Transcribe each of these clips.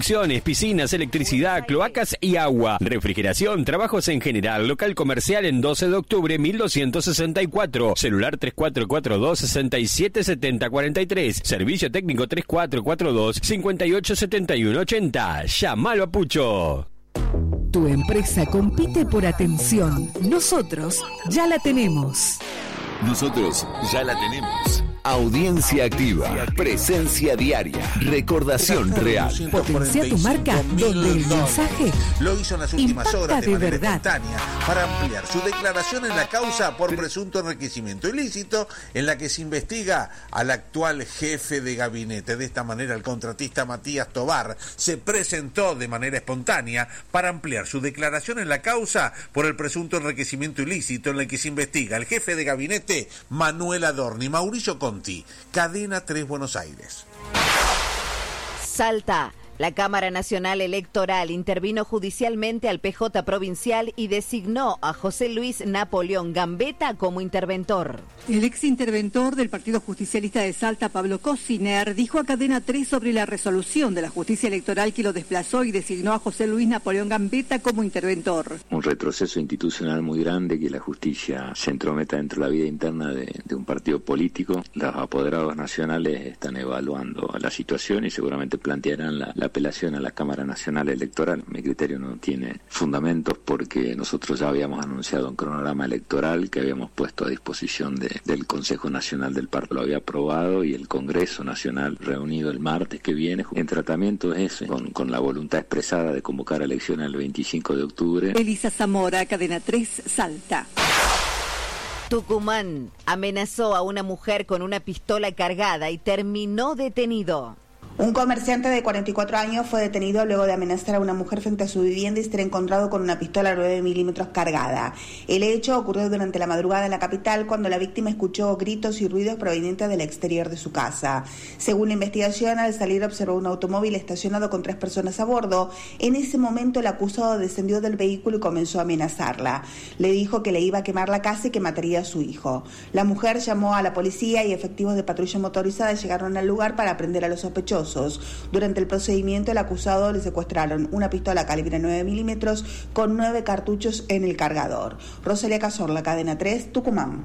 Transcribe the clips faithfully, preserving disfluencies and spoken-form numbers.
Piscinas, electricidad, cloacas y agua. Refrigeración, trabajos en general. Local comercial en doce de octubre mil doscientos sesenta y cuatro. Celular tres cuatro cuatro dos, seis siete siete cero cuatro tres. Servicio técnico tres cuatro cuatro dos, cinco ocho siete uno ocho cero. Llámalo a Pucho. Tu empresa compite por atención. Nosotros ya la tenemos. Nosotros ya la tenemos. Audiencia activa, presencia diaria, recordación real. Potencia tu marca donde el mensaje lo hizo en las últimas horas de, de manera verdad. espontánea para ampliar su declaración en la causa por presunto enriquecimiento ilícito en la que se investiga al actual jefe de gabinete. De esta manera el contratista Matías Tobar se presentó de manera espontánea para ampliar su declaración en la causa por el presunto enriquecimiento ilícito en la que se investiga al jefe de gabinete Manuel Adorni. Mauricio Conti, Cadena tres Buenos Aires. Salta. La Cámara Nacional Electoral intervino judicialmente al P J provincial y designó a José Luis Napoleón Gambetta como interventor. El ex interventor del Partido Justicialista de Salta, Pablo Cosiner, dijo a Cadena tres sobre la resolución de la justicia electoral que lo desplazó y designó a José Luis Napoleón Gambetta como interventor. Un retroceso institucional muy grande, que la justicia se entrometa dentro de la vida interna de, de un partido político. Los apoderados nacionales están evaluando la situación y seguramente plantearán la, la apelación a la Cámara Nacional Electoral. Mi criterio no tiene fundamentos porque nosotros ya habíamos anunciado un cronograma electoral que habíamos puesto a disposición de, del Consejo Nacional del Partido. Lo había aprobado y el Congreso Nacional, reunido el martes que viene, en tratamiento ese, con, con la voluntad expresada de convocar a elecciones el veinticinco de octubre. Elisa Zamora, Cadena tres, Salta. Tucumán amenazó a una mujer con una pistola cargada y terminó detenido. Un comerciante de cuarenta y cuatro años fue detenido luego de amenazar a una mujer frente a su vivienda y ser encontrado con una pistola nueve milímetros cargada. El hecho ocurrió durante la madrugada en la capital cuando la víctima escuchó gritos y ruidos provenientes del exterior de su casa. Según la investigación, al salir observó un automóvil estacionado con tres personas a bordo. En ese momento el acusado descendió del vehículo y comenzó a amenazarla. Le dijo que le iba a quemar la casa y que mataría a su hijo. La mujer llamó a la policía y efectivos de patrulla motorizada llegaron al lugar para aprender a los sospechosos. Durante el procedimiento, el acusado le secuestraron una pistola calibre nueve milímetros con nueve cartuchos en el cargador. Rosalía Cazorla, Cadena tres, Tucumán.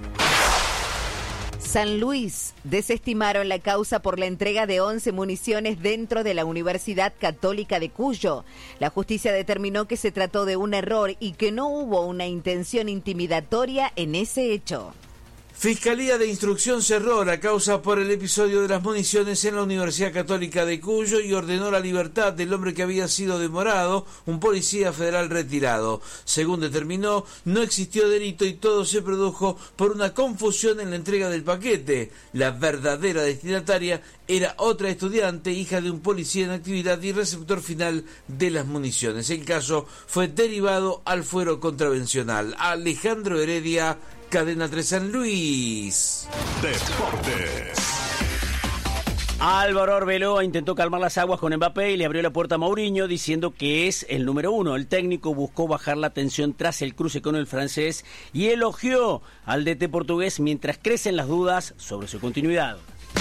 San Luis desestimaron la causa por la entrega de once municiones dentro de la Universidad Católica de Cuyo. La justicia determinó que se trató de un error y que no hubo una intención intimidatoria en ese hecho. Fiscalía de Instrucción cerró la causa por el episodio de las municiones en la Universidad Católica de Cuyo y ordenó la libertad del hombre que había sido demorado, un policía federal retirado. Según determinó, no existió delito y todo se produjo por una confusión en la entrega del paquete. La verdadera destinataria era otra estudiante, hija de un policía en actividad y receptor final de las municiones. El caso fue derivado al fuero contravencional. Alejandro Heredia, Cadena tres San Luis. Deportes. Álvaro Arbeloa intentó calmar las aguas con Mbappé y le abrió la puerta a Mourinho diciendo que es el número uno. El técnico buscó bajar la tensión tras el cruce con el francés y elogió al D T portugués mientras crecen las dudas sobre su continuidad.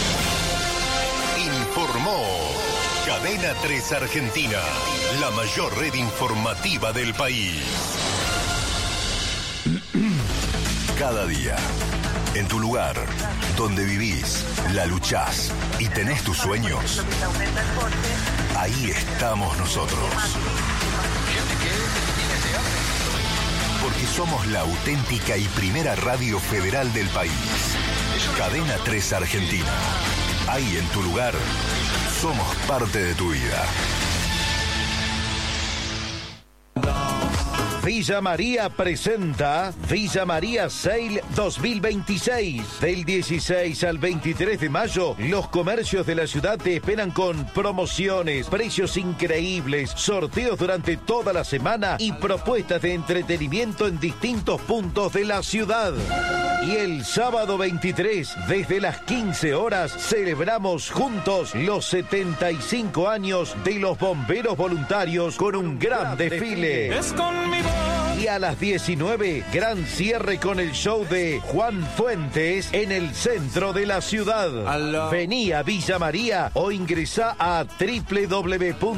Informó Cadena tres Argentina, la mayor red informativa del país. Cada día, en tu lugar, donde vivís, la luchás y tenés tus sueños, ahí estamos nosotros. Porque somos la auténtica y primera radio federal del país. Cadena tres Argentina. Ahí en tu lugar, somos parte de tu vida. Villa María presenta Villa María Sale dos mil veintiséis. Del dieciséis al veintitrés de mayo, los comercios de la ciudad te esperan con promociones, precios increíbles, sorteos durante toda la semana y propuestas de entretenimiento en distintos puntos de la ciudad. Y el sábado veintitrés, desde las quince horas, celebramos juntos los setenta y cinco años de los bomberos voluntarios con un gran desfile. Es con mi voz. Y a las diecinueve, gran cierre con el show de Juan Fuentes en el centro de la ciudad. Vení a Villa María o ingresá a doble u doble u doble u punto